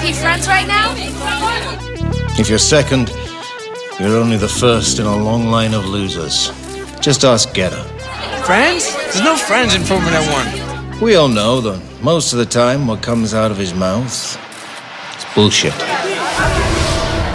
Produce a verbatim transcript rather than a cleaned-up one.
few friends right now? If you're second, you're only the first in a long line of losers. Just ask Getter. Friends? There's no friends in Formula One. We all know that most of the time what comes out of his mouth is bullshit.